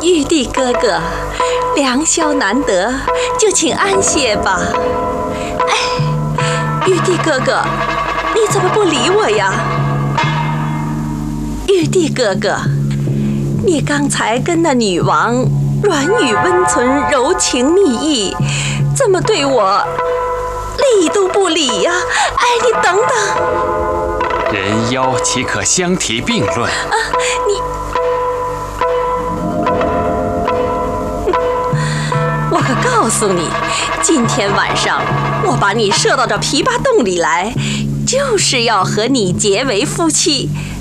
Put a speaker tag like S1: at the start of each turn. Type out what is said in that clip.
S1: 玉帝哥哥，良宵难得，就请安歇吧。哎，玉帝哥哥，你怎么不理我呀？玉帝哥哥，你刚才跟那女王软语温存，柔情蜜意，怎么对我理都不理呀？哎，你等等。
S2: 人妖岂可相提并论？
S1: 我可告诉你，今天晚上我把你射到这琵琶洞里来，就是要和你结为夫妻，